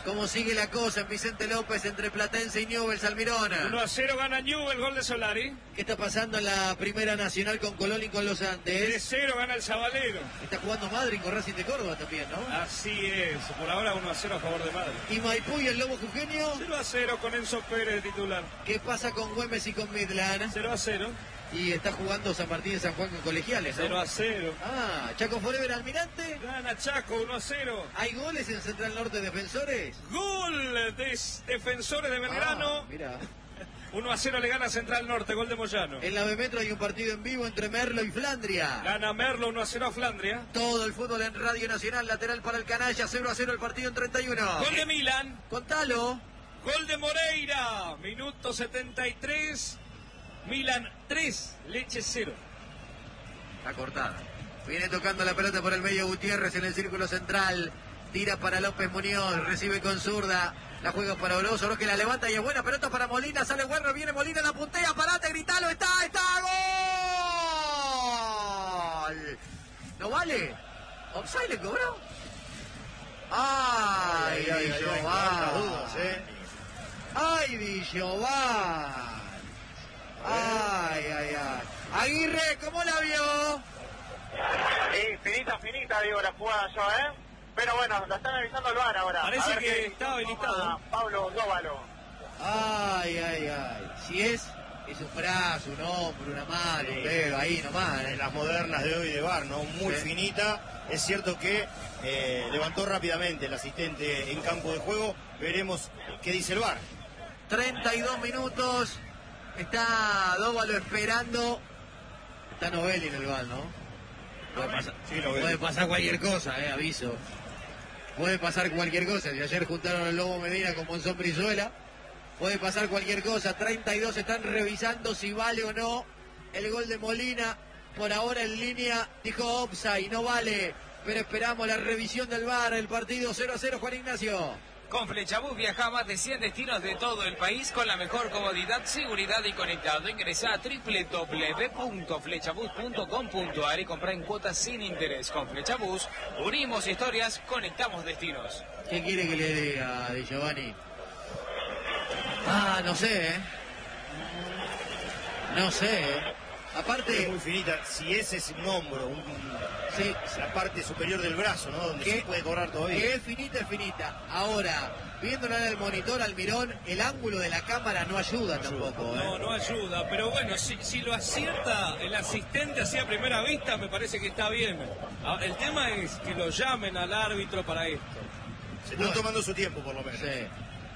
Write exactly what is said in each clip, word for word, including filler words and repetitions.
¿Cómo sigue la cosa en Vicente López entre Platense y Newell's Almirón? uno a cero gana Newell's, gol de Solari. ¿Qué está pasando en la Primera Nacional con Colón y con Los Andes? tres cero gana el Sabalero. Está jugando Madrid con Racing de Córdoba también, ¿no? Así es, por ahora uno a cero a favor de Madrid. ¿Y Maipú y el Lobo Jujeño? cero a cero con Enzo Pérez de titular. ¿Qué pasa con Güemes y con Midland? cero a cero. Y está jugando San Martín de San Juan con Colegiales, ¿no? cero a cero. Ah, Chaco Forever Almirante. Gana Chaco uno a cero. ¿Hay goles en Central Norte Defensores? Gol de Defensores de Belgrano. Ah, mira. uno a cero le gana Central Norte, gol de Moyano. En la B Metro hay un partido en vivo entre Merlo y Flandria. Gana Merlo uno a cero a Flandria. Todo el fútbol en Radio Nacional, lateral para el canalla, cero a cero el partido en treinta y uno. Gol de Milan. Contalo. Gol de Moreira, minuto setenta y tres. Milan tres, Leche cero. Está cortada. Viene tocando la pelota por el medio Gutiérrez en el círculo central. Tira para López Muñoz, recibe con zurda. La juega para Oroz, Oroz que la levanta y es buena pelota para Molina. Sale Werner, viene Molina, la puntea, parate, gritalo, está, está, gol. ¿No vale? ¿Offside le cobró? ¡Ay, Villobar! ¡Ay, Villobar! Ay, ay, ay. Aguirre, ¿cómo la vio? Sí, finita, finita, digo, la jugada yo, ¿eh? Pero bueno, lo están avisando el V A R ahora. Parece a ver que qué está habilitado. Pablo Dóvalo. Ay, ay, ay. Si es, es un brazo, un hombro, una mano, Sí. un dedo, ahí nomás. En ¿eh? las modernas de hoy de V A R, ¿no? Muy Sí. finita. Es cierto que eh, levantó rápidamente el asistente en campo de juego. Veremos qué dice el V A R. treinta y dos minutos. Está Dóvalo esperando. Está Novelli en el gol, ¿no? Puede pasar, Sí, Novelli. puede pasar cualquier cosa, eh, aviso. Puede pasar cualquier cosa. Si ayer juntaron al Lobo Medina con Monzón Brizuela, puede pasar cualquier cosa. treinta y dos están revisando si vale o no el gol de Molina. Por ahora en línea dijo offside, no vale. Pero esperamos la revisión del V A R. El partido cero a cero, Juan Ignacio. Con Flechabús viaja a más de cien destinos de todo el país con la mejor comodidad, seguridad y conectado. Ingresa a doble u doble u doble u punto flechabús punto com punto a r y compra en cuotas sin interés. Con Flechabús unimos historias, conectamos destinos. ¿Qué quiere que le diga, Di Giovanni? Ah, no sé, ¿eh? No sé, ¿eh? Es Aparte, muy finita. Si ese es un hombro, un, sí, la parte superior del brazo, ¿no? Donde ¿Qué? se puede cobrar todavía. que es finita, es finita. Ahora, viéndola en el monitor, Almirón, el ángulo de la cámara no ayuda tampoco, ¿eh? No, no ayuda, pero bueno, si, si lo acierta el asistente así a primera vista, me parece que está bien. Ah, el tema es que lo llamen al árbitro para esto. Se están tomando su tiempo, por lo menos. Sí.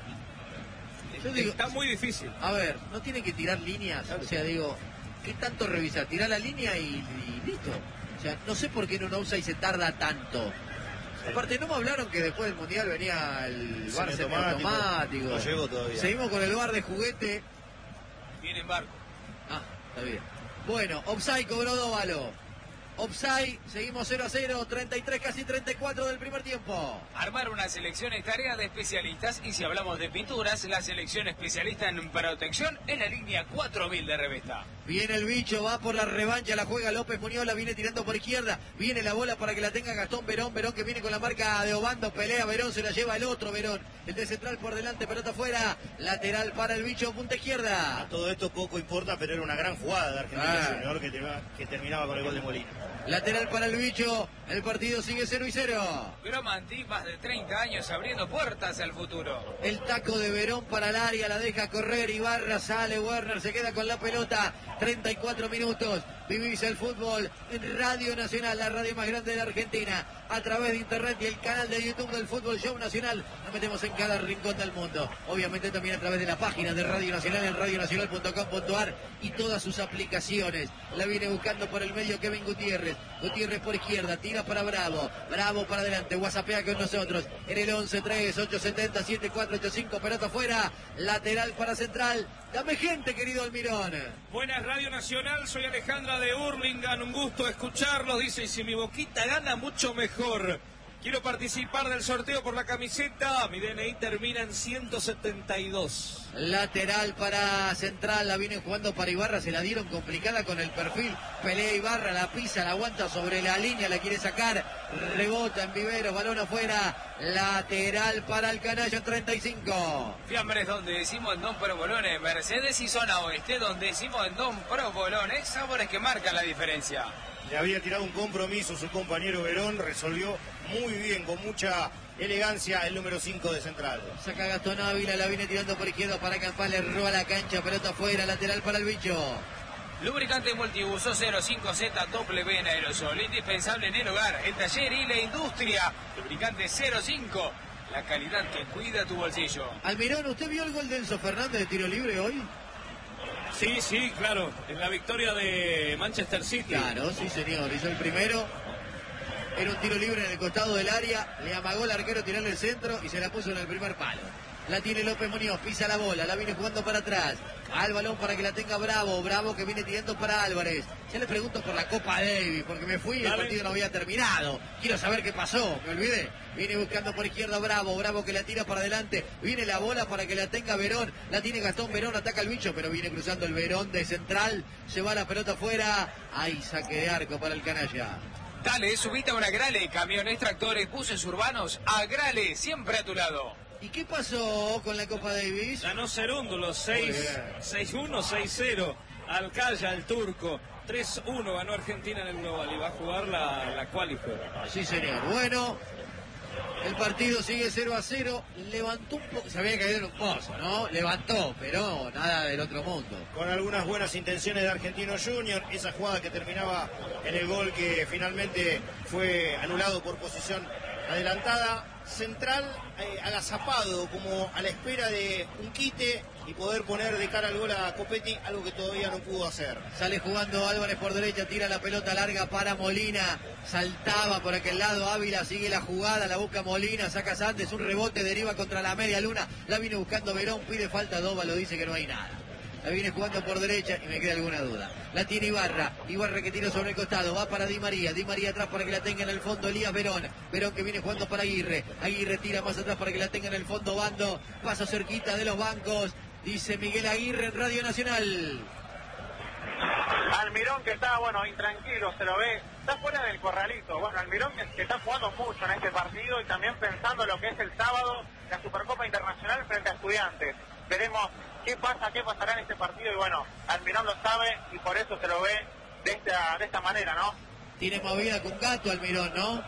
Yo digo, Está muy difícil. a ver, no tiene que tirar líneas, o sea, digo, ¿qué tanto revisar? Tirar la línea y, y listo. O sea, no sé por qué en un offside se tarda tanto. Aparte, no me hablaron que después del Mundial venía el V A R Semiautomático. semiautomático. No llegó todavía. Seguimos con el V A R de juguete. Viene en barco. Ah, está bien. Bueno, offside cobró Dóvalo. Offside, seguimos cero a cero, treinta y tres, casi treinta y cuatro del primer tiempo. Armar una selección es tarea de especialistas y si hablamos de pinturas, la selección especialista en protección es la línea cuatro mil de Revesta. Viene el bicho, va por la revancha, la juega López Muñoz, la viene tirando por izquierda, viene la bola para que la tenga Gastón Verón, Verón que viene con la marca de Obando, pelea Verón, se la lleva el otro Verón, el de central por delante, pelota afuera, lateral para el bicho, punta izquierda. A todo esto poco importa, pero era una gran jugada de Argentina Ah. Junior que, termina- que terminaba con el gol de Molina. Lateral para el bicho, el partido sigue cero y cero. Gromanti, más de treinta años abriendo puertas al futuro. El taco de Verón para el área, la deja correr, Ibarra sale, Werner se queda con la pelota, treinta y cuatro minutos, vivís el fútbol en Radio Nacional, la radio más grande de la Argentina, a través de internet y el canal de YouTube del Fútbol Show Nacional, nos metemos en cada rincón del mundo, obviamente también a través de la página de Radio Nacional en radio nacional punto com punto a r y todas sus aplicaciones, la viene buscando por el medio Kevin Gutiérrez, Gutiérrez por izquierda, tira para Bravo, Bravo para adelante, whatsappea con nosotros en el once tres ocho siete cero siete cuatro ocho cinco, pelota afuera, lateral para Central, dame gente querido Almirón. Buenas Radio Nacional, soy Alejandra de Hurlingham, un gusto escucharlos, dice, y si mi Boquita gana mucho mejor. Quiero participar del sorteo por la camiseta. Mi D N I termina en ciento setenta y dos. Lateral para Central, la vienen jugando para Ibarra, se la dieron complicada con el perfil. Pelea Ibarra, la pisa, la aguanta sobre la línea, la quiere sacar. Rebota en Viveros, balón afuera. Lateral para el Canalla, treinta y cinco. Fiambres, donde decimos en Don Provolone. Mercedes y zona oeste, donde decimos en Don Provolone. Sabores que marcan la diferencia. Le había tirado un compromiso su compañero Verón, resolvió muy bien, con mucha elegancia, el número cinco de Central. Saca Gastón Ávila, la viene tirando por izquierda para Campás, le roba la cancha, pelota afuera, lateral para el bicho. Lubricante multiuso cero cinco Z W en aerosol, indispensable en el hogar, el taller y la industria. Lubricante cero cinco, la calidad que cuida tu bolsillo. Almirón, ¿usted vio el gol de Enzo Fernández de tiro libre hoy? Sí, sí, claro, en la victoria de Manchester City. Claro, sí señor, hizo el primero. Era un tiro libre en el costado del área, le amagó el arquero tirarle el centro y se la puso en el primer palo. La tiene López Muñoz, pisa la bola, la viene jugando para atrás. Al balón para que la tenga Bravo, Bravo que viene tirando para Álvarez. Ya le pregunto por la Copa Davis, porque me fui y el partido no había terminado. Quiero saber qué pasó, me olvidé. Viene buscando por izquierda Bravo, Bravo que la tira para adelante. Viene la bola para que la tenga Verón. La tiene Gastón Verón, ataca al bicho, pero viene cruzando el Verón de Central. Se va la pelota afuera. Hay saque de arco para el Canalla. Dale, subite a una Grale, camiones, tractores, buses urbanos, a Grale, siempre a tu lado. ¿Y qué pasó con la Copa Davis? Ganó Cerúndulo, seis uno, seis cero. Alcaya, el turco. tres uno ganó Argentina en el global y va a jugar la, la qualifier. Sí, señor. Bueno, el partido sigue cero a cero. Levantó un poco, se había caído en un pozo, ¿no? Levantó, pero nada del otro mundo. Con algunas buenas intenciones de Argentino Junior, esa jugada que terminaba en el gol que finalmente fue anulado por posición adelantada. Central eh, agazapado, como a la espera de un quite y poder poner de cara al gol a Copetti, algo que todavía no pudo hacer. Sale jugando Álvarez por derecha, tira la pelota larga para Molina, saltaba por aquel lado Ávila, sigue la jugada, la busca Molina, saca Santos, un rebote, deriva contra la media luna, la viene buscando Verón, pide falta, Dóvalo dice que no hay nada. La viene jugando por derecha y me queda alguna duda. La tiene Ibarra. Ibarra que tira sobre el costado. Va para Di María. Di María atrás para que la tenga en el fondo Elías Verón. Verón que viene jugando para Aguirre. Aguirre tira más atrás para que la tenga en el fondo Bando. Pasa cerquita de los bancos. Dice Miguel Aguirre en Radio Nacional. Almirón que está, bueno, intranquilo, se lo ve. Está fuera del corralito. Bueno, Almirón que, que está jugando mucho en este partido y también pensando lo que es el sábado, la Supercopa Internacional frente a Estudiantes. Veremos qué pasa, qué pasará en este partido y bueno, Almirón lo sabe y por eso se lo ve de esta, de esta manera, ¿no? Tiene movida con Gato Almirón, ¿no?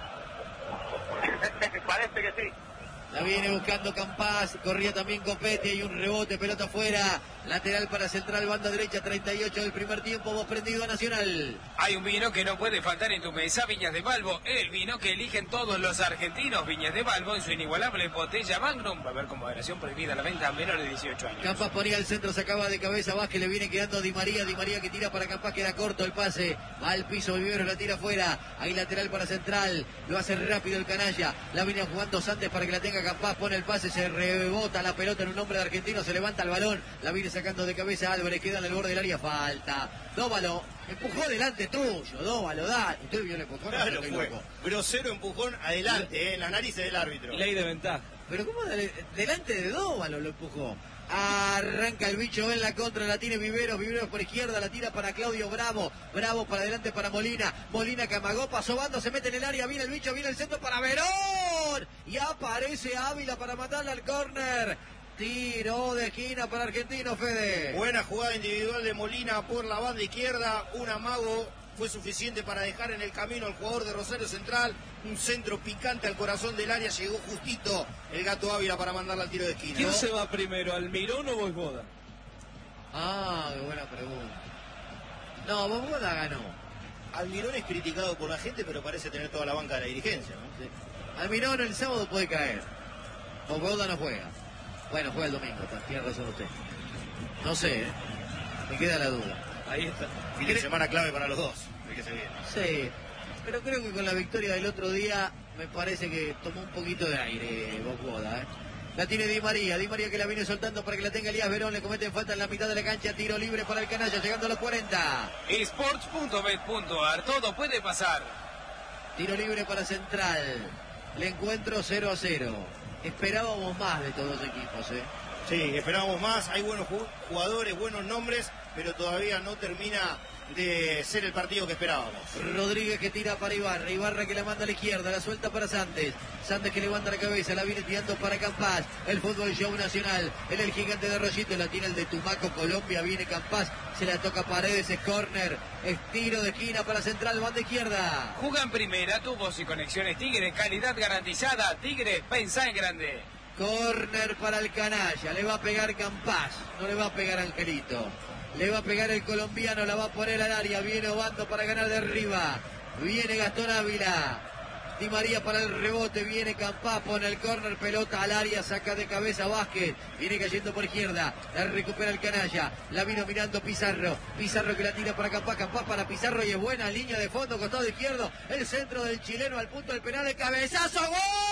Parece que sí. La viene buscando Campás, corría también Copetti, hay un rebote, pelota afuera, lateral para Central, banda derecha, treinta y ocho del primer tiempo, vos prendido a Nacional. Hay un vino que no puede faltar en tu mesa, Viñas de Balbo, el vino que eligen todos los argentinos. Viñas de Balbo en su inigualable botella Magnum, va a haber con moderación prohibida la venta a menores de dieciocho años. Campás ponía el centro, sacaba de cabeza Vázquez, le viene quedando Di María, Di María que tira para Campás, queda corto el pase, va al piso, Viveros la tira afuera, ahí lateral para Central, lo hace rápido el Canalla, la viene jugando Santos para que la tenga Campás, pone el pase, se rebota la pelota en un hombre de argentino, se levanta el balón, la viene sacando de cabeza Álvarez, queda en el borde del área, falta. Dóvalo, empujó delante tuyo, Dóvalo, da. ¿Usted vio el empujón? Claro, fue loco. Grosero empujón adelante, eh, en las narices del árbitro. Ley de ventaja. Pero ¿cómo de, delante de Dóvalo lo empujó? Arranca el bicho en la contra, la tiene Viveros, Viveros por izquierda, la tira para Claudio Bravo, Bravo para adelante para Molina, Molina que amagó, pasó Bando, se mete en el área, viene el bicho, viene el centro para Verón, y aparece Ávila para matarle al córner. Tiro de esquina para Argentino, Fede. Buena jugada individual de Molina por la banda izquierda, un amago fue suficiente para dejar en el camino al jugador de Rosario Central, un centro picante al corazón del área, llegó justito el Gato Ávila para mandarla al tiro de esquina. ¿Quién ¿no? se va primero, Almirón o Vojvoda? Ah, qué buena pregunta. No, Vojvoda ganó. Almirón es criticado por la gente, pero parece tener toda la banca de la dirigencia, ¿no? Sí. Almirón el sábado puede caer. Vojvoda no juega. Bueno, juega el domingo, tiene razón usted. No sé, ¿eh? Me queda la duda. Ahí está. Fin de semana clave para los dos, el que se viene. Sí, pero creo que con la victoria del otro día me parece que tomó un poquito de aire Vojvoda, ¿eh? La tiene Di María, Di María que la viene soltando para que la tenga Elías Verón, le cometen falta en la mitad de la cancha, tiro libre para el Canalla, llegando a los cuarenta. esports punto bet punto ar, todo puede pasar. Tiro libre para Central. el encuentro cero a cero. Esperábamos más de todos los equipos, ¿eh? Sí, esperábamos más. Hay buenos jugadores, buenos nombres, pero todavía no termina de ser el partido que esperábamos. Rodríguez que tira para Ibarra, Ibarra que la manda a la izquierda, la suelta para Santos, Santos que levanta la cabeza, la viene tirando para Campás, el fútbol show nacional, en el gigante de Rollito, la tira el de Tumaco, Colombia, viene Campás, se la toca Paredes, es córner, es tiro de esquina para Central, banda izquierda. Juega en primera, tubos y conexiones Tigre, calidad garantizada, Tigre, pensá en grande. Córner para el canalla, le va a pegar Campás, no le va a pegar Angelito. Le va a pegar el colombiano, la va a poner al área. Viene Obando para ganar de arriba. Viene Gastón Ávila. Di María para el rebote. Viene Campás, pone el córner, pelota al área, saca de cabeza Vázquez. Viene cayendo por izquierda. La recupera el canalla. La vino mirando Pizarro. Pizarro que la tira para Campás. Campás para Pizarro y es buena línea de fondo, costado izquierdo. El centro del chileno al punto del penal. El cabezazo. ¡Gol!